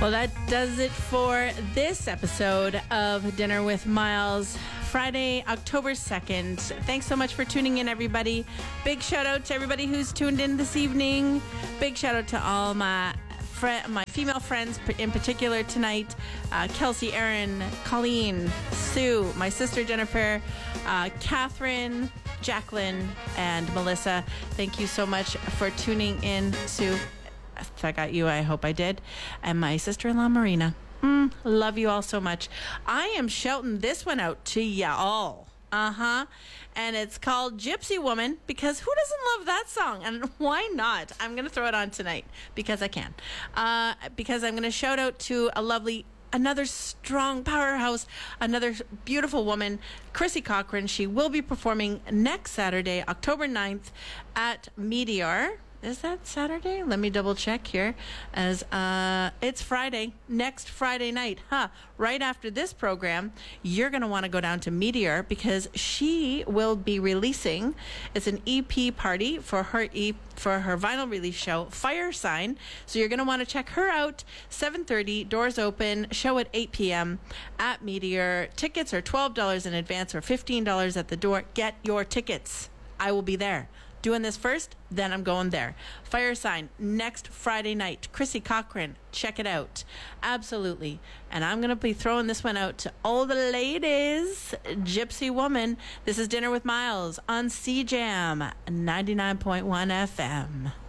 Well, that does it for this episode of Dinner with Miles, Friday, October 2nd. Thanks so much for tuning in, everybody. Big shout out to everybody who's tuned in this evening. Big shout out to all my female friends in particular tonight. Kelsey, Erin, Colleen, Sue, my sister Jennifer, Catherine, Jacqueline, and Melissa. Thank you so much for tuning in. Sue, if I got you, I hope I did. And my sister-in-law, Marina. Love you all so much. I am shouting this one out to y'all. And it's called Gypsy Woman, because who doesn't love that song? And why not? I'm going to throw it on tonight because I can. Because I'm going to shout out to another strong powerhouse, another beautiful woman, Chrissy Cochran. She will be performing next Saturday, October 9th at Meteor. Is that Saturday? Let me double check here. As it's Friday, next Friday night. Right after this program, you're going to want to go down to Meteor because she will be releasing. It's an EP party for her vinyl release show, Fire Sign. So you're going to want to check her out. 7:30, doors open, show at 8 p.m. at Meteor. Tickets are $12 in advance or $15 at the door. Get your tickets. I will be there. Doing this first, then I'm going there. Fire Sign, next Friday night. Chrissy Cochran, check it out. Absolutely. And I'm going to be throwing this one out to all the ladies. Gypsy Woman. This is Dinner with Miles on CJAM 99.1 FM.